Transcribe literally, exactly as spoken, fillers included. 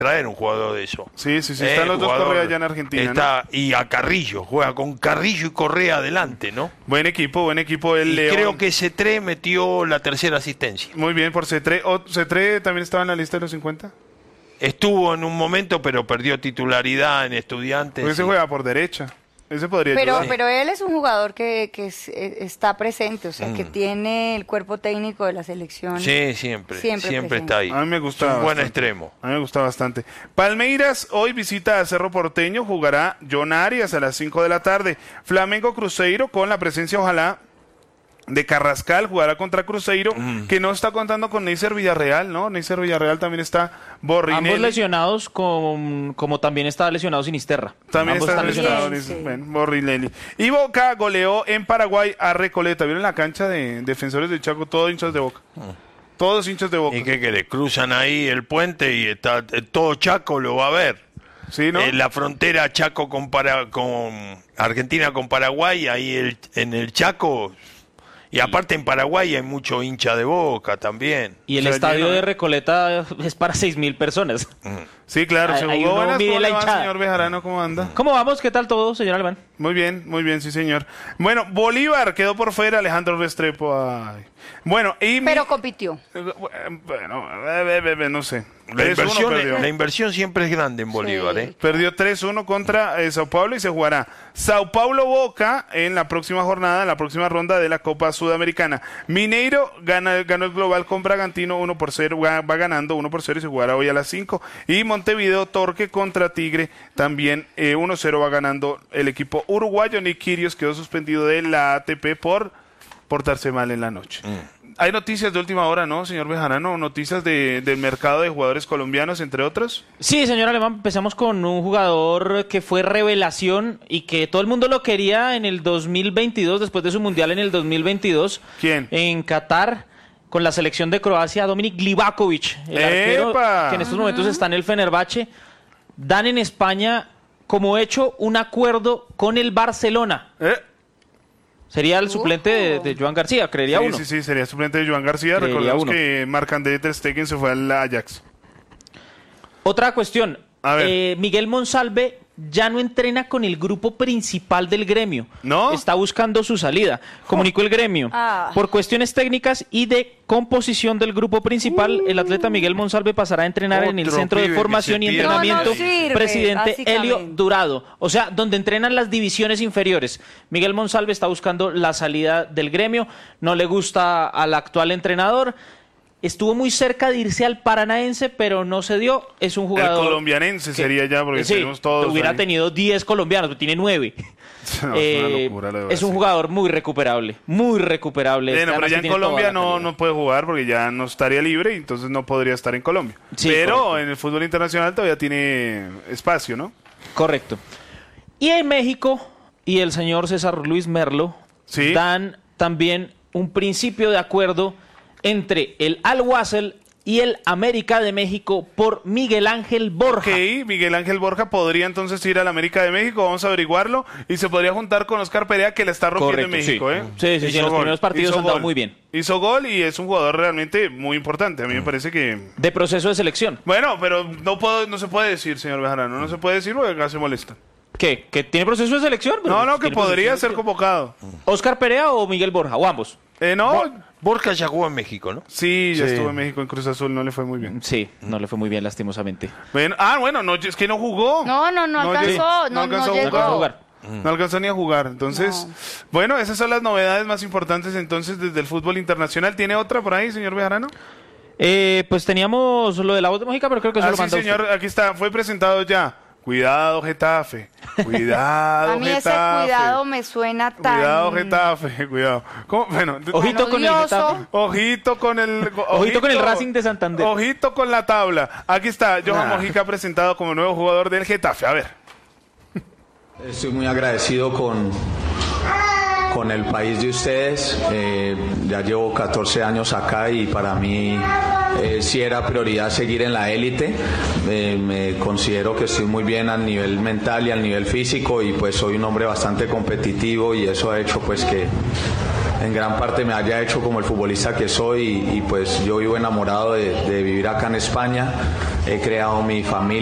traer un jugador de eso. Sí, sí, sí, eh, están los dos jugador, Correa allá en Argentina, está, ¿no? Y a Carrillo, juega con Carrillo y Correa adelante, ¿no? Buen equipo, buen equipo el Y León. creo que Cetré metió la tercera asistencia. Muy bien por Cetré. Oh, ¿Cetré también estaba en la lista de los cincuenta? Estuvo en un momento, pero perdió titularidad en Estudiantes. Porque se y... juega por derecha. Ese podría Pero, ayudar. pero él es un jugador que, que es- eh, está presente, o sea, Mm. que tiene el cuerpo técnico de la selección. Sí, siempre, Siempre siempre, presente. está ahí. A mí me gusta Es un buen bastante. extremo. A mí me gusta bastante. Palmeiras hoy visita a Cerro Porteño, jugará John Arias a las cinco de la tarde. Flamengo Cruzeiro con la presencia, ojalá, de Carrascal, jugará contra Cruzeiro, Mm. que no está contando con Neisser Villarreal, ¿no? Neisser Villarreal también está Borrinelli. Ambos lesionados, con, como también está lesionado Sinisterra. También Ambos está están lesionado. lesionados. Neisser- Sí. bueno, Borrinelli. Y Boca goleó en Paraguay a Recoleta. ¿Vieron la cancha de defensores de Chaco? Todos hinchas de Boca. Todos hinchas de Boca. ¿Y qué querés? Cruzan ahí el puente y está eh, todo Chaco lo va a ver. Sí, ¿no? En la frontera Chaco con, Para- con Argentina con Paraguay, ahí el- en el Chaco. Y aparte en Paraguay hay mucho hincha de Boca también. Y el O sea, estadio lleno, de ¿eh? Recoleta es para seis mil personas. Sí, claro. Se Ahí jugó. uno Buenas, mide ¿cómo la le va, hinchada. señor Bejarano? ¿Cómo anda? ¿Cómo vamos? ¿Qué tal todo, señor Alemán? Muy bien, muy bien, sí, señor. Bueno, Bolívar quedó por fuera, Alejandro Restrepo. Ay. Bueno, y... mi- Pero compitió. Bueno, eh, eh, eh, no sé. La tres uno inversión, perdió. la inversión siempre es grande en Bolívar, Sí. ¿eh? Perdió tres uno contra eh, Sao Paulo y se jugará Sao Paulo Boca en la próxima jornada, en la próxima ronda de la Copa Sudamericana. Mineiro gana, ganó el global con Bragantino uno por cero, va, va ganando uno por cero y se jugará hoy a las cinco. Y Montevideo Torque contra Tigre también eh, uno cero va ganando el equipo uruguayo. Nick Kyrgios quedó suspendido de la A T P por portarse mal en la noche. Hay noticias de última hora, ¿no, señor Bejarano? Noticias de, del mercado de jugadores colombianos, entre otros. Sí, señor Alemán, empezamos con un jugador que fue revelación y que todo el mundo lo quería en el dos mil veintidós, después de su mundial en el dos mil veintidós. ¿Quién? En Qatar, con la selección de Croacia, Dominik Livakovic, el arquero ¡Epa! que en estos momentos está en el Fenerbahce. Dan en España como hecho un acuerdo con el Barcelona. ¿Eh? Sería el suplente de, de Joan García, creería Sí, uno. sí, sí, sería suplente de Joan García. Creería Recordemos uno. que Marc-André Ter Stegen se fue al Ajax. Otra cuestión. A ver. Eh, Miguel Monsalve ya no entrena con el grupo principal del gremio. ¿No? Está buscando su salida. Comunicó el gremio. Ah. Por cuestiones técnicas y de composición del grupo principal, el atleta Miguel Monsalve pasará a entrenar en el Otro Centro de pibe que Formación se y pierde. Entrenamiento No, no sirve, Presidente básicamente. Helio Durado. O sea, donde entrenan las divisiones inferiores. Miguel Monsalve está buscando la salida del gremio. No le gusta al actual entrenador. Estuvo muy cerca de irse al Paranaense, pero no se dio. Es un jugador... El colombianense que- sería ya, porque sí, tenemos todos hubiera ahí. tenido diez colombianos, pero tiene nueve. No, Eh, es una locura, la verdad, es un sí. jugador muy recuperable, muy recuperable. Bueno, Este, pero además ya que en tiene toda Colombia la no, calidad. no puede jugar porque ya no estaría libre y entonces no podría estar en Colombia. Sí, pero correcto. en el fútbol internacional todavía tiene espacio, ¿no? Correcto. Y en México, y el señor César Luis Merlo Sí. dan también un principio de acuerdo entre el Al-Wasl y el América de México por Miguel Ángel Borja. Ok, Miguel Ángel Borja podría entonces ir al América de México, vamos a averiguarlo, y se podría juntar con Oscar Perea, que la está rompiendo Correcto, en México, sí. ¿eh? Sí, sí, sí, en los primeros partidos Hizo han dado gol. muy bien. Hizo gol y es un jugador realmente muy importante, a mí me parece que... De proceso de selección. Bueno, pero no puedo, no se puede decir, señor Bejarano, no se puede decir porque acá se molesta. ¿Qué? ¿Que tiene proceso de selección? No, no, que ¿Tiene proceso podría de ser selección? convocado. ¿Oscar Perea o Miguel Borja? O ambos. Eh, no, Borja ya jugó en México, ¿no? sí, ya Sí. estuvo en México en Cruz Azul, no le fue muy bien. Sí, no le fue muy bien, lastimosamente. Bueno, ah, bueno, no, es que no jugó. No, no, no No, alcanzó, sí, no, no no, alcanzó a llegó. No alcanzó a jugar. No alcanzó ni a jugar. Entonces, bueno, esas son las novedades más importantes entonces desde el fútbol internacional. ¿Tiene otra por ahí, señor Bejarano? Eh, pues teníamos lo de la voz de Mójica, pero creo que eso Ah, lo sí, mandó señor, usted. aquí está, fue presentado ya. Cuidado, Getafe. Cuidado, A mí ese Getafe. cuidado me suena tan... Cuidado, Getafe, cuidado. ¿Cómo? Bueno, Ojito con el odioso. Getafe. ojito con el Ojito con el Racing de Santander. Ojito con la tabla. Aquí está Johan Ah. Mojica presentado como nuevo jugador del Getafe. A ver. Estoy muy agradecido con, con el país de ustedes. Eh, ya llevo catorce años acá y para mí eh, sí era prioridad seguir en la élite. Eh, me considero que estoy muy bien al nivel mental y al nivel físico y pues soy un hombre bastante competitivo y eso ha hecho pues que en gran parte me haya hecho como el futbolista que soy y, y pues yo vivo enamorado de, de vivir acá en España. He creado mi familia.